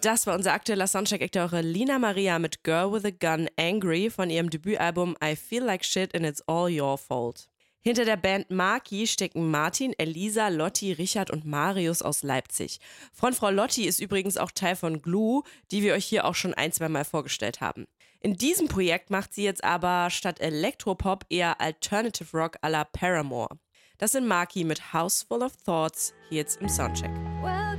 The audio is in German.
Das war unser aktueller Soundcheck. Eure Lina Maria mit Girl with a Gun Angry von ihrem Debütalbum I Feel Like Shit and It's All Your Fault. Hinter der Band Maki stecken Martin, Elisa, Lotti, Richard und Marius aus Leipzig. Frontfrau Lotti ist übrigens auch Teil von Glue, die wir euch hier auch schon 1-2 Mal vorgestellt haben. In diesem Projekt macht sie jetzt aber statt Elektropop eher Alternative Rock à la Paramore. Das sind Maki mit House Full of Thoughts hier jetzt im Soundcheck. Welcome